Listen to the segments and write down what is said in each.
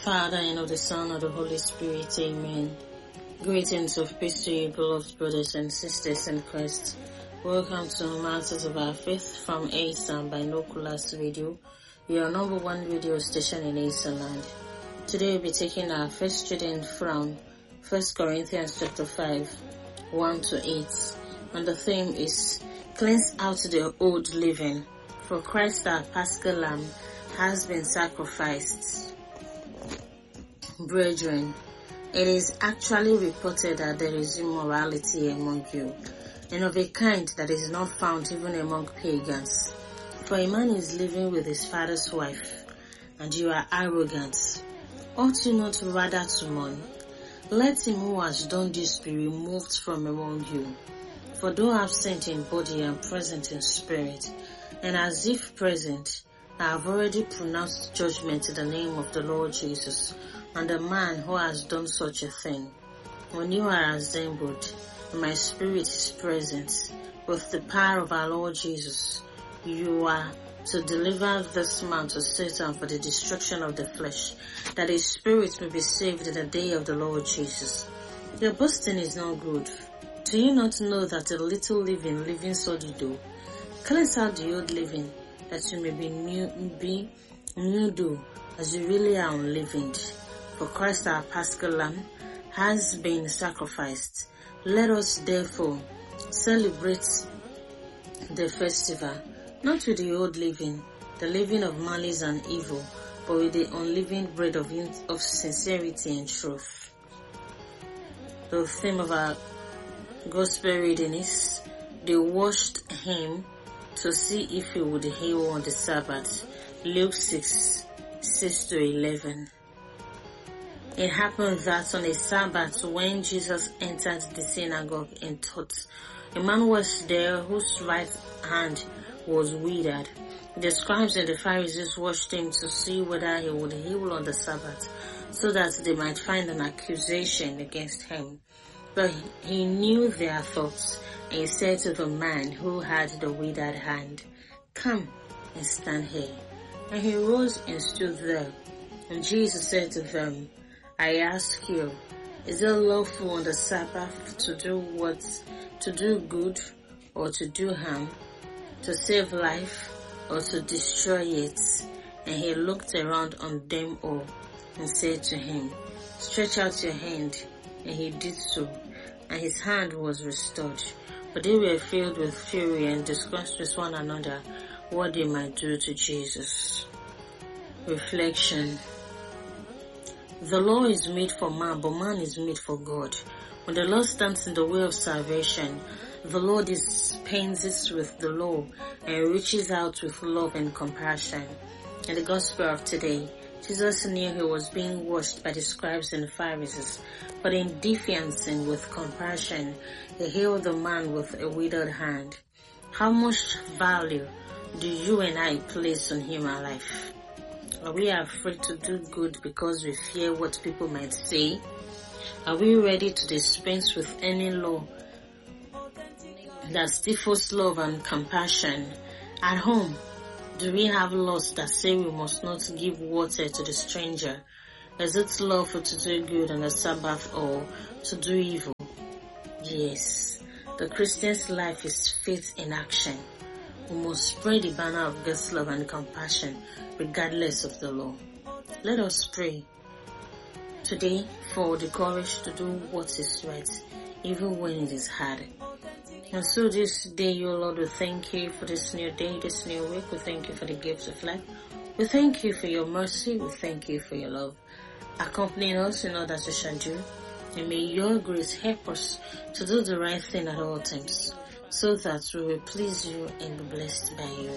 Father, and of the Son, and of the Holy Spirit. Amen. Greetings of peace to you, beloved brothers and sisters in Christ. Welcome to Matters of Our Faith from Ace and Binoculars Radio, your number one radio station in Aceland. Today we'll be taking our first reading from 1 Corinthians chapter 5, 1 to 8. And the theme is, Cleanse out the old living, for Christ our Paschal Lamb has been sacrificed. Brethren, it is actually reported that there is immorality among you, and of a kind that is not found even among pagans. For a man is living with his father's wife, and you are arrogant. Ought you not rather to mourn? Let him who has done this be removed from among you. For though absent in body and present in spirit, and as if present, I have already pronounced judgment in the name of the Lord Jesus on the man who has done such a thing. When you are assembled, and my spirit is present, with the power of our Lord Jesus, you are to deliver this man to Satan for the destruction of the flesh, that his spirit may be saved in the day of the Lord Jesus. Your boasting is not good. Do you not know that a little living so do do? Cleanse out the old living, that you may be new do, as you really are unleavened. For Christ our Paschal Lamb has been sacrificed. Let us therefore celebrate the festival, not with the old living, the living of malice and evil, but with the unleavened bread of sincerity and truth. The theme of our Gospel reading is, they washed him to see if he would heal on the Sabbath. Luke 6, 6-11. It happened that on a Sabbath, when Jesus entered the synagogue and taught, a man was there whose right hand was withered. The scribes and the Pharisees watched him to see whether he would heal on the Sabbath, so that they might find an accusation against him. But he knew their thoughts, and he said to the man who had the withered hand, Come and stand here. And he rose and stood there. And Jesus said to them, I ask you, is it lawful on the Sabbath to do good or to do harm, to save life or to destroy it? And he looked around on them all and said to him, Stretch out your hand. And he did so, and his hand was restored. But they were filled with fury and discussed with one another what they might do to Jesus. Reflection. The law is made for man, but man is made for God. When the law stands in the way of salvation, the Lord dispenses with the law and reaches out with love and compassion. In the Gospel of today, Jesus knew he was being washed by the scribes and the Pharisees, but in defiance and with compassion, he healed the man with a withered hand. How much value do you and I place on human life? Are we afraid to do good because we fear what people might say? Are we ready to dispense with any law that stifles love and compassion? At home, do we have laws that say we must not give water to the stranger? Is it lawful to do good on the Sabbath or to do evil? Yes, the Christian's life is faith in action. We must spread the banner of God's love and compassion regardless of the law. Let us pray today for the courage to do what is right, even when it is hard. And so this day, O Lord, we thank you for this new day, this new week. We thank you for the gifts of life. We thank you for your mercy. We thank you for your love. Accompany us in all that we shall do. And may your grace help us to do the right thing at all times, so that we will please you and be blessed by you.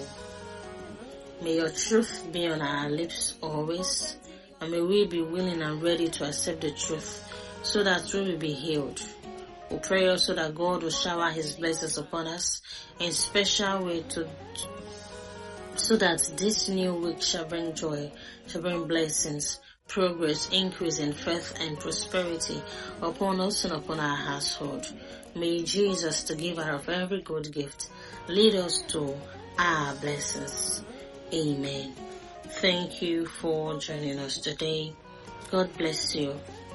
May your truth be on our lips always, and may we be willing and ready to accept the truth, so that we will be healed. We pray also that God will shower his blessings upon us in special way so that this new week shall bring joy, shall bring blessings, progress, increase in faith and prosperity upon us and upon our household. May Jesus, the giver of every good gift, lead us to our blessings. Amen. Thank you for joining us today. God bless you.